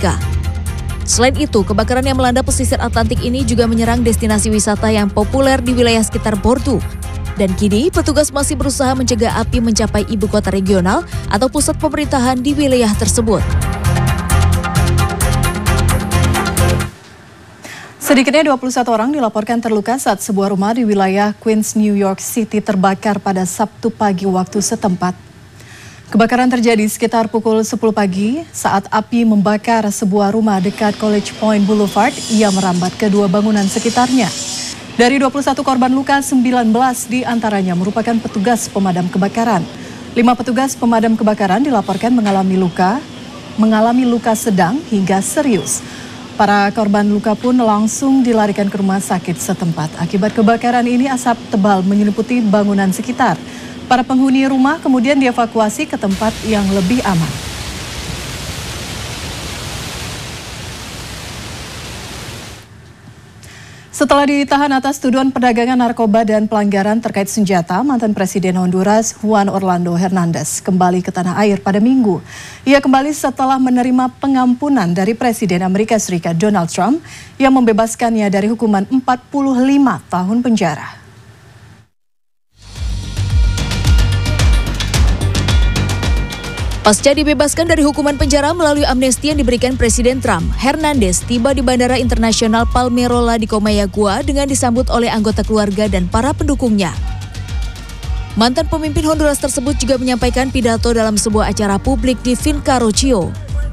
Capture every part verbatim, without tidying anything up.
Amerika. Selain itu, kebakaran yang melanda pesisir Atlantik ini juga menyerang destinasi wisata yang populer di wilayah sekitar Bordeaux. Dan kini, petugas masih berusaha mencegah api mencapai ibu kota regional atau pusat pemerintahan di wilayah tersebut. Sedikitnya dua puluh satu orang dilaporkan terluka saat sebuah rumah di wilayah Queens, New York City terbakar pada Sabtu pagi waktu setempat. Kebakaran terjadi sekitar pukul sepuluh pagi saat api membakar sebuah rumah dekat College Point Boulevard yang merambat kedua bangunan sekitarnya. Dari dua puluh satu korban luka, sembilan belas diantaranya merupakan petugas pemadam kebakaran. Lima petugas pemadam kebakaran dilaporkan mengalami luka, mengalami luka sedang hingga serius. Para korban luka pun langsung dilarikan ke rumah sakit setempat. Akibat kebakaran ini, asap tebal menyelimuti bangunan sekitar. Para penghuni rumah kemudian dievakuasi ke tempat yang lebih aman. Setelah ditahan atas tuduhan perdagangan narkoba dan pelanggaran terkait senjata, mantan Presiden Honduras Juan Orlando Hernandez kembali ke tanah air pada Minggu. Ia kembali setelah menerima pengampunan dari Presiden Amerika Serikat Donald Trump yang membebaskannya dari hukuman empat puluh lima tahun penjara. Pasca dibebaskan dari hukuman penjara melalui amnesti yang diberikan Presiden Trump, Hernandez tiba di Bandara Internasional Palmerola di Comayagua dengan disambut oleh anggota keluarga dan para pendukungnya. Mantan pemimpin Honduras tersebut juga menyampaikan pidato dalam sebuah acara publik di Finca Rocio.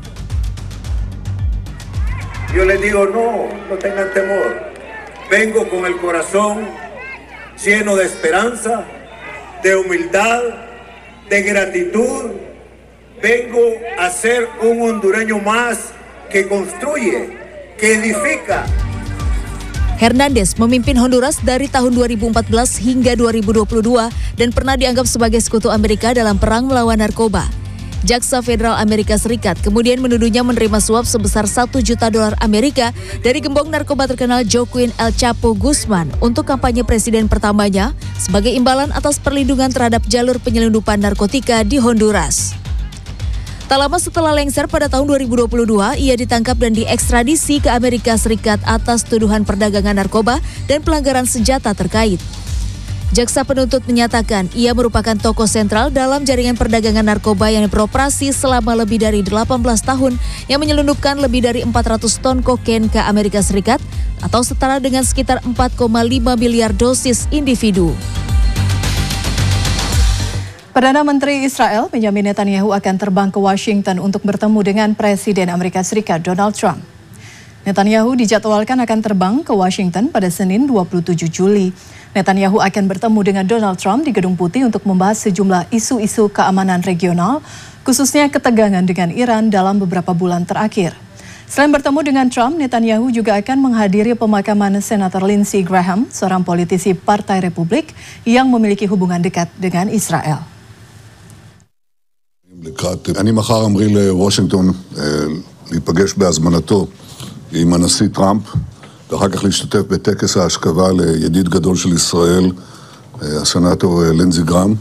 Yo les digo no, no tengan temor. Vengo con el corazón lleno de esperanza, de humildad, de gratitud. Vengo a ser un hondureño más que construye, que edifica. Hernandez memimpin Honduras dari tahun dua ribu empat belas hingga dua ribu dua puluh dua dan pernah dianggap sebagai sekutu Amerika dalam perang melawan narkoba. Jaksa Federal Amerika Serikat kemudian menuduhnya menerima suap sebesar satu juta dolar Amerika dari gembong narkoba terkenal Joaquin El Chapo Guzman untuk kampanye presiden pertamanya sebagai imbalan atas perlindungan terhadap jalur penyelundupan narkotika di Honduras. Tak lama setelah lengser pada tahun dua ribu dua puluh dua, ia ditangkap dan diekstradisi ke Amerika Serikat atas tuduhan perdagangan narkoba dan pelanggaran senjata terkait. Jaksa penuntut menyatakan ia merupakan tokoh sentral dalam jaringan perdagangan narkoba yang beroperasi selama lebih dari delapan belas tahun yang menyelundupkan lebih dari empat ratus ton kokain ke Amerika Serikat atau setara dengan sekitar empat koma lima miliar dosis individu. Perdana Menteri Israel Benjamin Netanyahu akan terbang ke Washington untuk bertemu dengan Presiden Amerika Serikat Donald Trump. Netanyahu dijadwalkan akan terbang ke Washington pada Senin dua puluh tujuh Juli. Netanyahu akan bertemu dengan Donald Trump di Gedung Putih untuk membahas sejumlah isu-isu keamanan regional, khususnya ketegangan dengan Iran dalam beberapa bulan terakhir. Selain bertemu dengan Trump, Netanyahu juga akan menghadiri pemakaman Senator Lindsey Graham, seorang politisi Partai Republik yang memiliki hubungan dekat dengan Israel. אני מחר אמרי לוושינגטון להיפגש בהזמנתו עם הנשיא טראמפ ואחר כך להשתתף בטקס ההשכבה לידיד גדול של ישראל, הסנאטור לינזי גרהם,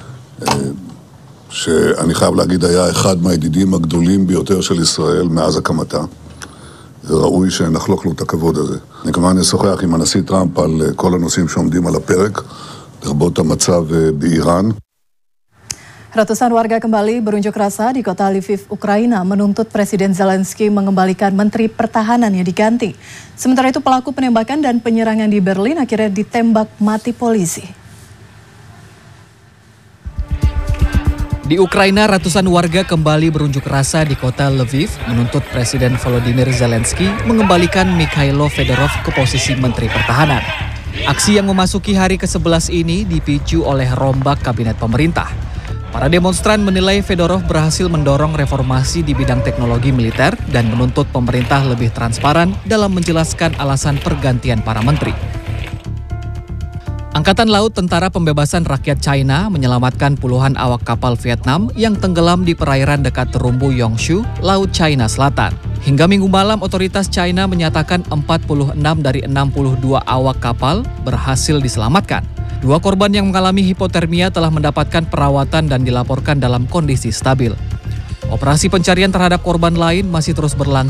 שאני חייב להגיד היה אחד מהידידים הגדולים ביותר של ישראל מאז הקמתה. זה ראוי שנחלוק לו את הכבוד הזה. אני כמובן אשוחח עם הנשיא טראמפ על כל הנושאים שעומדים על הפרק, לרבות המצב באיראן. Ratusan warga kembali berunjuk rasa di kota Lviv, Ukraina, menuntut Presiden Zelensky mengembalikan Menteri Pertahanan yang diganti. Sementara itu pelaku penembakan dan penyerangan di Berlin akhirnya ditembak mati polisi. Di Ukraina, ratusan warga kembali berunjuk rasa di kota Lviv menuntut Presiden Volodymyr Zelensky mengembalikan Mikhailo Fedorov ke posisi Menteri Pertahanan. Aksi yang memasuki hari ke sebelas ini dipicu oleh rombak kabinet pemerintah. Para demonstran menilai Fedorov berhasil mendorong reformasi di bidang teknologi militer dan menuntut pemerintah lebih transparan dalam menjelaskan alasan pergantian para menteri. Angkatan Laut Tentara Pembebasan Rakyat China menyelamatkan puluhan awak kapal Vietnam yang tenggelam di perairan dekat terumbu Yongshou, Laut China Selatan. Hingga minggu malam, otoritas China menyatakan empat puluh enam dari enam puluh dua awak kapal berhasil diselamatkan. Dua korban yang mengalami hipotermia telah mendapatkan perawatan dan dilaporkan dalam kondisi stabil. Operasi pencarian terhadap korban lain masih terus berlangsung.